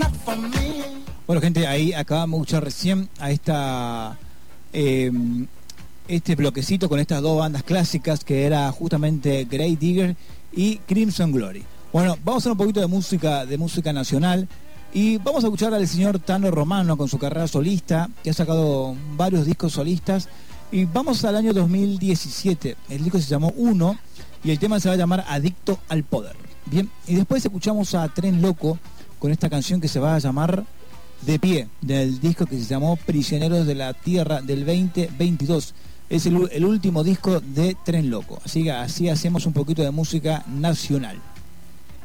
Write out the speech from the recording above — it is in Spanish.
Bueno, gente, ahí acabamos de escuchar recién a este bloquecito con estas dos bandas clásicas que era justamente Grave Digger y Crimson Glory. Bueno, vamos a hacer un poquito de música nacional y vamos a escuchar al señor Tano Romano con su carrera solista, que ha sacado varios discos solistas, y vamos al año 2017. El disco se llamó Uno y el tema se va a llamar Adicto al Poder. Bien, y después escuchamos a Tren Loco con esta canción que se va a llamar De Pie, del disco que se llamó Prisioneros de la Tierra del 2022. Es el último disco de Tren Loco. Así que así hacemos un poquito de música nacional.